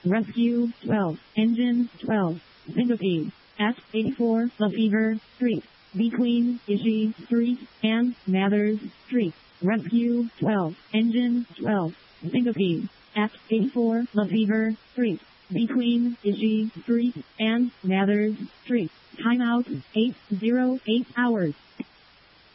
Rescue 12, Engine 12, Syncope, at 84 Lefevre Street, between Ishii Street and Mathers Street. Rescue 12, Engine 12, Syncope, at 84 Lefevre Street, between Ishii Street and Mathers Street. Timeout 808 hours.